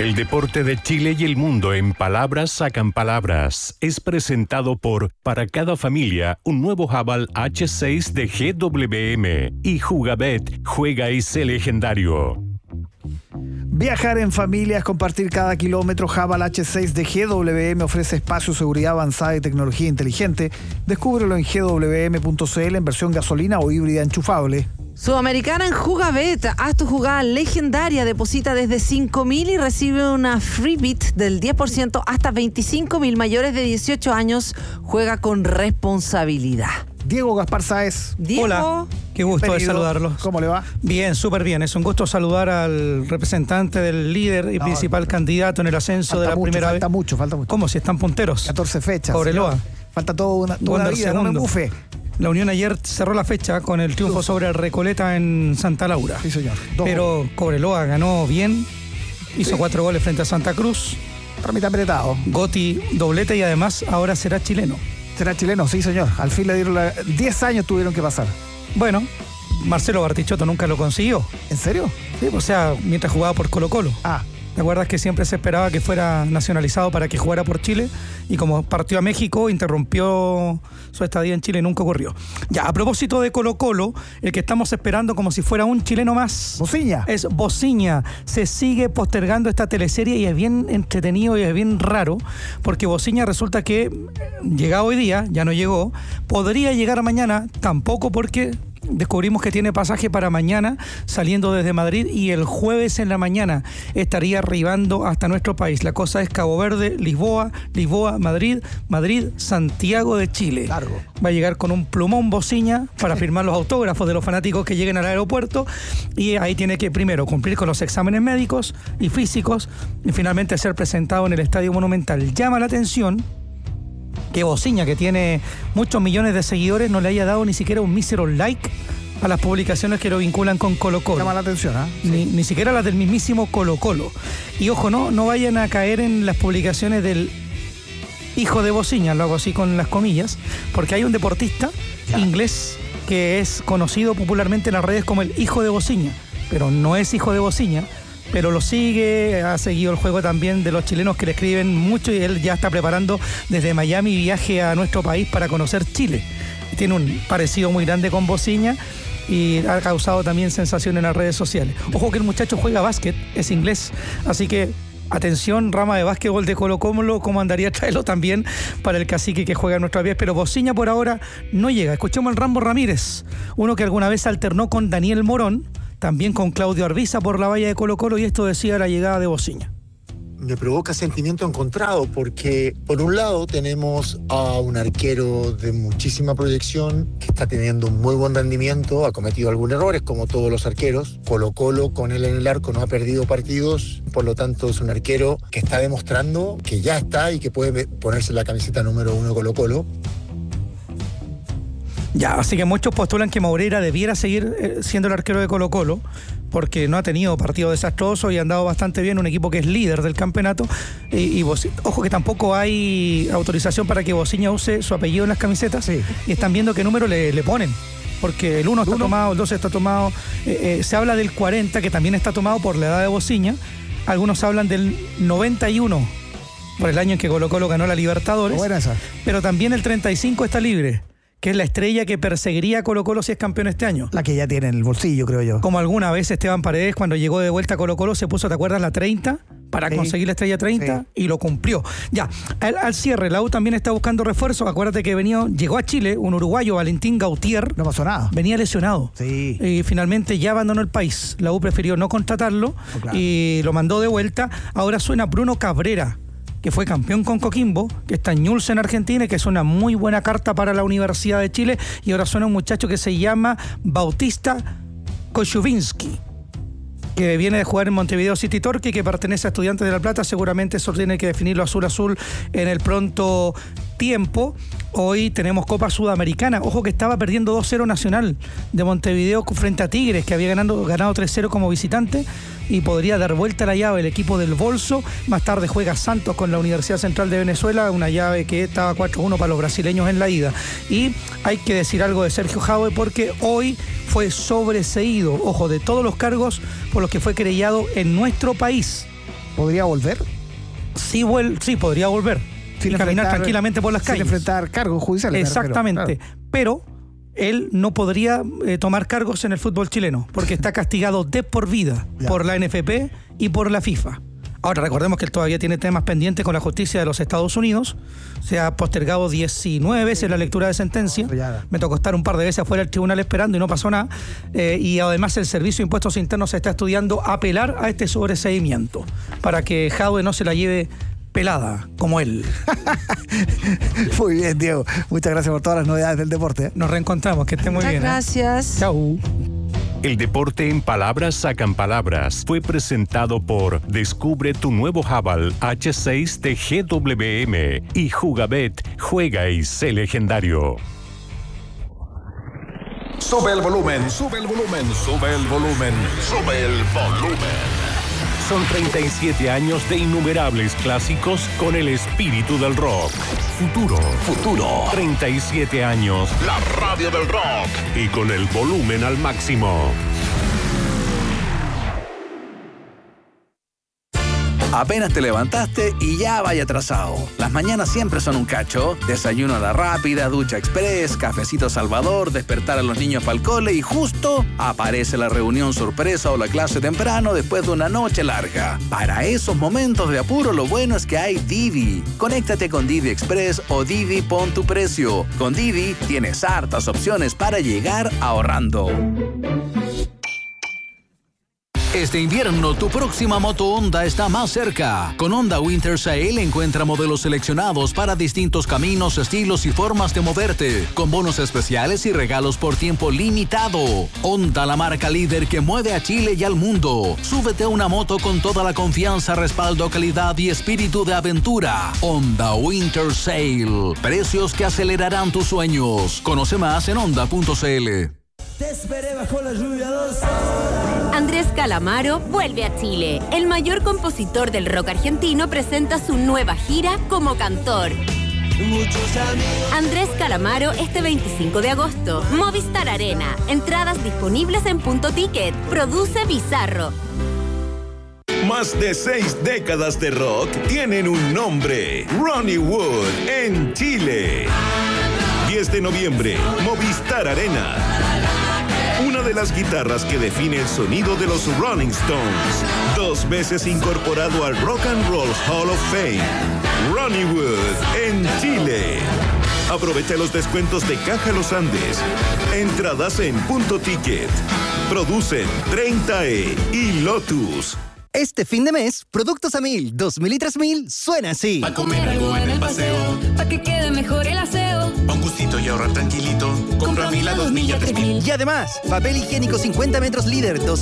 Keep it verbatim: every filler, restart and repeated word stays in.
El deporte de Chile y el mundo en palabras sacan palabras. Es presentado por Para cada familia, un nuevo Haval H seis de G W M y Jugabet, juega y sé legendario. Viajar en familia es compartir cada kilómetro. Haval H seis de G W M ofrece espacio, seguridad avanzada y tecnología inteligente. Descúbrelo en g w m punto c l en versión gasolina o híbrida enchufable. Sudamericana en Jugabet, haz tu jugada legendaria, deposita desde cinco mil y recibe una free bit del diez por ciento hasta veinticinco mil. Mayores de dieciocho años, juega con responsabilidad. Diego Gaspar Sáez. Diego. Hola, qué gusto de Bienvenido. saludarlos. ¿Cómo le va? Bien, súper bien. Es un gusto saludar al representante del líder y No, principal no, candidato en el ascenso Falta de la mucho, primera falta vez. mucho, falta mucho. ¿Cómo? Si están punteros. catorce fechas. Cobreloa. señor. Falta toda una, toda una Wander vida, no me segundo. bufe. La Unión ayer cerró la fecha con el triunfo sobre el Recoleta en Santa Laura. Sí, señor. Dos Pero Cobreloa ganó bien, hizo Sí. cuatro goles frente a Santa Cruz. trámite apretado. Gotti doblete y además ahora será chileno. ¿Será chileno? Sí, señor. Al fin le dieron la... diez años tuvieron que pasar. Bueno, Marcelo Bartichotto nunca lo consiguió. ¿En serio? Sí, o sea, mientras jugaba por Colo Colo. Ah, ¿Te acuerdas que siempre se esperaba que fuera nacionalizado para que jugara por Chile? Y como partió a México, interrumpió su estadía en Chile y nunca ocurrió. Ya, a propósito de Colo Colo, el que estamos esperando como si fuera un chileno más Bociña. es Bociña. Se sigue postergando esta teleserie y es bien entretenido y es bien raro, porque Bociña resulta que llega hoy día, ya no llegó, podría llegar mañana, tampoco, porque descubrimos que tiene pasaje para mañana saliendo desde Madrid y el jueves en la mañana estaría arribando hasta nuestro país. La cosa es Cabo Verde, Lisboa, Lisboa, Madrid, Madrid, Santiago de Chile. Largo. Va a llegar con un plumón Bociña para firmar los autógrafos de los fanáticos que lleguen al aeropuerto y ahí tiene que primero cumplir con los exámenes médicos y físicos y finalmente ser presentado en el Estadio Monumental. Llama la atención que Bociña, que tiene muchos millones de seguidores, no le haya dado ni siquiera un mísero like a las publicaciones que lo vinculan con Colo Colo. Llama la atención, ¿ah? ¿eh? Ni, ni siquiera las del mismísimo Colo Colo. Y ojo, no, no vayan a caer en las publicaciones del hijo de Bociña, lo hago así con las comillas, porque hay un deportista Ya. inglés que es conocido popularmente en las redes como el hijo de Bociña, pero no es hijo de Bociña, pero lo sigue, ha seguido el juego también de los chilenos que le escriben mucho y él ya está preparando desde Miami viaje a nuestro país para conocer Chile. Tiene un parecido muy grande con Bociña y ha causado también sensación en las redes sociales. Ojo que el muchacho juega básquet, es inglés, así que atención, rama de básquetbol de Colo Colo, cómo andaría traerlo también para el cacique que juega en nuestra pies, pero Bociña por ahora no llega. Escuchemos al Rambo Ramírez, uno que alguna vez alternó con Daniel Morón, también con Claudio Arbiza por la valla de Colo Colo, y esto decía la llegada de Bociña. Me provoca sentimiento encontrado porque por un lado tenemos a un arquero de muchísima proyección que está teniendo un muy buen rendimiento, ha cometido algunos errores como todos los arqueros. Colo Colo con él en el arco no ha perdido partidos, por lo tanto es un arquero que está demostrando que ya está y que puede ponerse la camiseta número uno de Colo Colo. Ya, así que muchos postulan que Moreira debiera seguir eh, siendo el arquero de Colo Colo, porque no ha tenido partidos desastrosos y ha andado bastante bien, un equipo que es líder del campeonato. Y, y Boci- ojo que tampoco hay autorización para que Bociña use su apellido en las camisetas, Sí. y están viendo qué número le, le ponen. Porque el uno está uno. tomado, el dos está tomado, eh, eh, se habla del cuarenta, que también está tomado por la edad de Bociña. Algunos hablan del noventa y uno, por el año en que Colo Colo ganó la Libertadores. Buena esa. Pero también el treinta y cinco está libre, que es la estrella que perseguiría a Colo Colo si es campeón este año. La que ya tiene en el bolsillo, creo yo. Como alguna vez Esteban Paredes, cuando llegó de vuelta a Colo Colo, se puso, ¿te acuerdas? La treinta para Sí. conseguir la estrella treinta y lo cumplió. Ya, al, al cierre, la U también está buscando refuerzos. Acuérdate que venía, llegó a Chile un uruguayo, Valentín Gautier, No pasó nada. venía lesionado. Sí. Y finalmente ya abandonó el país. La U prefirió no contratarlo Oh, claro. y lo mandó de vuelta. Ahora suena Bruno Cabrera, que fue campeón con Coquimbo, que está en Ñulce en Argentina y que es una muy buena carta para la Universidad de Chile. Y ahora suena un muchacho que se llama Bautista Kochubinsky, que viene de jugar en Montevideo City Torque, que pertenece a Estudiantes de La Plata. Seguramente eso tiene que definirlo azul azul en el pronto tiempo. Hoy tenemos Copa Sudamericana. Ojo que estaba perdiendo dos cero Nacional de Montevideo frente a Tigres, que había ganado, ganado tres cero como visitante, y podría dar vuelta la llave el equipo del Bolso. Más tarde juega Santos con la Universidad Central de Venezuela, una llave que estaba cuatro uno para los brasileños en la ida. Y hay que decir algo de Sergio Jaue, porque hoy fue sobreseído, ojo, de todos los cargos por los que fue querellado en nuestro país. ¿Podría volver? Sí, vuel- sí podría volver. Sin y caminar enfrentar- tranquilamente por las Sin calles. enfrentar cargos judiciales. me refiero, Exactamente. claro. Pero él no podría eh, tomar cargos en el fútbol chileno porque está castigado de por vida Ya. por la N F P y por la FIFA. Ahora, recordemos que él todavía tiene temas pendientes con la justicia de los Estados Unidos. Se ha postergado diecinueve veces la lectura de sentencia. Ya. Me tocó estar un par de veces afuera del tribunal esperando y no pasó nada. Eh, y además el Servicio de Impuestos Internos está estudiando apelar a este sobreseimiento para que Jadwe no se la lleve pelada como él. Muy bien, Diego. Muchas gracias por todas las novedades del deporte. ¿eh? Nos reencontramos, que esté muy Muchas bien. ¿eh? gracias. Chau. El deporte en palabras sacan palabras fue presentado por Descubre tu nuevo Haval H seis de G W M y Jugabet, juega y sé legendario. Sube el volumen, sube el volumen, sube el volumen, sube el volumen. Son treinta y siete años de innumerables clásicos con el espíritu del rock. Futuro, Futuro, treinta y siete años la radio del rock. y con el volumen al máximo. Apenas te levantaste y ya vaya atrasado. Las mañanas siempre son un cacho. Desayuno a la rápida, ducha express, cafecito Salvador, despertar a los niños para el cole y justo aparece la reunión sorpresa o la clase temprano después de una noche larga. Para esos momentos de apuro lo bueno es que hay Didi. Conéctate con Didi Express o Didi Pon tu precio. Con Didi tienes hartas opciones para llegar ahorrando. Este invierno, tu próxima moto Honda está más cerca. Con Honda Winter Sale encuentra modelos seleccionados para distintos caminos, estilos y formas de moverte, con bonos especiales y regalos por tiempo limitado. Honda, la marca líder que mueve a Chile y al mundo. Súbete a una moto con toda la confianza, respaldo, calidad y espíritu de aventura. Honda Winter Sale. Precios que acelerarán tus sueños. Conoce más en honda punto c l. Te esperé bajo la lluvia dos Andrés Calamaro vuelve a Chile. El mayor compositor del rock argentino presenta su nueva gira como cantor. Muchos amigos. Andrés Calamaro este veinticinco de agosto. Movistar Arena. Entradas disponibles en Punto Ticket. Produce Bizarro. Más de seis décadas de rock tienen un nombre. Ronnie Wood en Chile. diez de noviembre, Movistar Arena. Una de las guitarras que define el sonido de los Rolling Stones. Dos veces incorporado al Rock and Roll Hall of Fame. Ronnie Wood en Chile. Aprovecha los descuentos de Caja Los Andes. Entradas en Punto Ticket. Producen treinta E y Lotus. Este fin de mes, Productos a Mil, dos mil y tres mil, suena así. Pa' comer algo en el paseo, pa' que quede mejor el aseo. Pa' un gustito y ahorrar tranquilito, compra a Mil a dos mil y a tres mil. Y además, papel higiénico cincuenta metros líder, dos